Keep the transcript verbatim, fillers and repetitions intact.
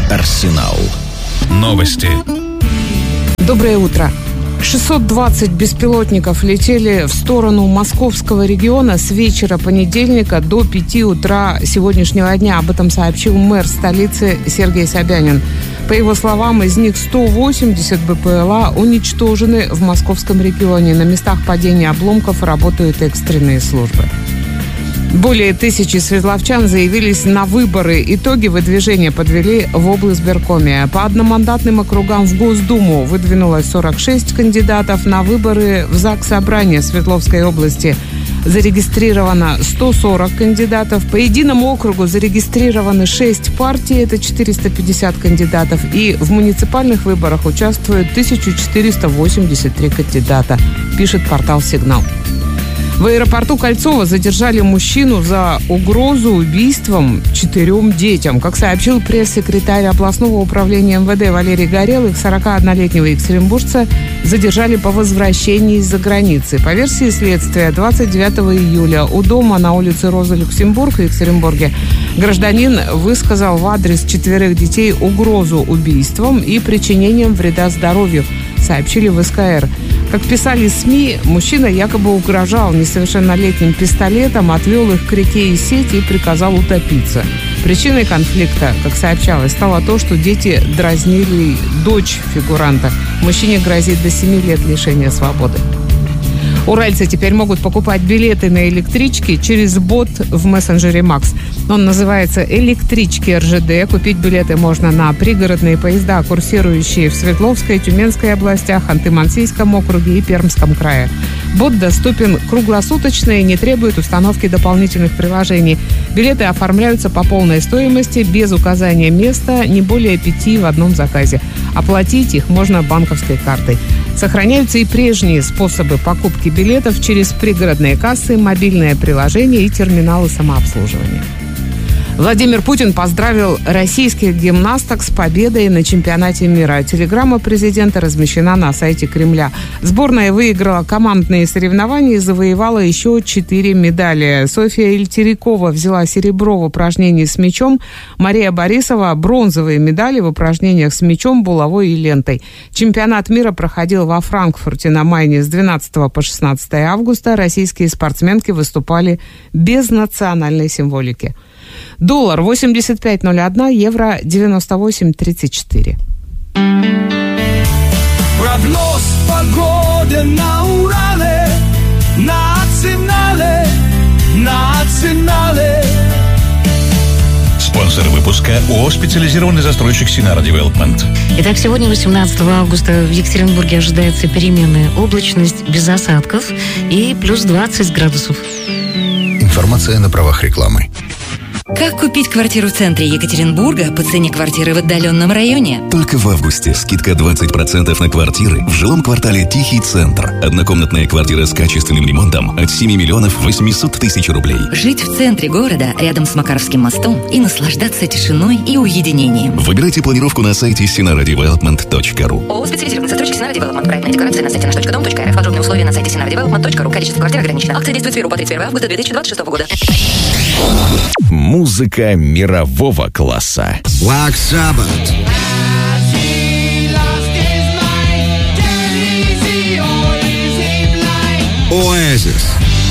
Арсенал. Новости. Доброе утро. шестьсот двадцать беспилотников летели в сторону московского региона с вечера понедельника до пяти утра сегодняшнего дня. Об этом сообщил мэр столицы Сергей Собянин. По его словам, из них сто восемьдесят БПЛА уничтожены в московском регионе. На местах падения обломков работают экстренные службы. Более тысячи свердловчан заявились на выборы. Итоги выдвижения подвели в облсбиркоме. По одномандатным округам в Госдуму выдвинулось сорок шесть кандидатов. На выборы в Заксобрание Свердловской области зарегистрировано сто сорок кандидатов. По единому округу зарегистрированы шесть партий, это четыреста пятьдесят кандидатов. И в муниципальных выборах участвуют тысяча четыреста восемьдесят три кандидата, пишет портал «Сигнал». В аэропорту Кольцово задержали мужчину за угрозу убийством четырем детям. Как сообщил пресс-секретарь областного управления эм вэ дэ Валерий Горелых, сорокаоднолетнего екатеринбуржца задержали по возвращении из-за границы. По версии следствия, двадцать девятого июля у дома на улице Роза Люксембург в Екатеринбурге гражданин высказал в адрес четверых детей угрозу убийством и причинением вреда здоровью, сообщили в эс ка эр. Как писали СМИ, мужчина якобы угрожал несовершеннолетним пистолетом, отвел их к реке и сеть и приказал утопиться. Причиной конфликта, как сообщалось, стало то, что дети дразнили дочь фигуранта. Мужчине грозит до семи лет лишения свободы. Уральцы теперь могут покупать билеты на электрички через бот в мессенджере Макс. Он называется «Электрички эр жэ дэ». Купить билеты можно на пригородные поезда, курсирующие в Свердловской, Тюменской областях, Ханты-Мансийском округе и Пермском крае. Бот доступен круглосуточно и не требует установки дополнительных приложений. Билеты оформляются по полной стоимости, без указания места, не более пяти в одном заказе. Оплатить их можно банковской картой. Сохраняются и прежние способы покупки билетов через пригородные кассы, мобильное приложение и терминалы самообслуживания. Владимир Путин поздравил российских гимнасток с победой на чемпионате мира. Телеграмма президента размещена на сайте Кремля. Сборная выиграла командные соревнования и завоевала еще четыре медали. Софья Ильтерикова взяла серебро в упражнении с мячом. Мария Борисова – бронзовые медали в упражнениях с мячом, булавой и лентой. Чемпионат мира проходил во Франкфурте на Майне с двенадцатого по шестнадцатое августа. Российские спортсменки выступали без национальной символики. Доллар восемьдесят пять ноль один, евро девяносто восемь тридцать четыре. Прогноз погоды на Урале, национале, национале. Спонсор выпуска ООО «Специализированный застройщик Синара Девелопмент». Итак, сегодня, восемнадцатого августа, в Екатеринбурге ожидается переменная облачность без осадков и плюс двадцать градусов. Информация на правах рекламы. Как купить квартиру в центре Екатеринбурга по цене квартиры в отдаленном районе? Только в августе скидка двадцать процентов на квартиры в жилом квартале «Тихий центр». Однокомнатная квартира с качественным ремонтом от семи миллионов восемьсот тысяч рублей. Жить в центре города, рядом с Макаровским мостом, и наслаждаться тишиной и уединением. Выбирайте планировку на сайте синара девелопмент точка ру. ООО «Специализированный застройщик Синара Девелопмент». Проектная декларация на сайте наш точка дом точка эр эф. Подробные условия на сайте синара девелопмент точка ру. Количество квартир ограничено. Акция действует с первого по тридцать первое августа две тысячи двадцать шестого года. Музыка мирового класса. Black Sabbath. Oasis.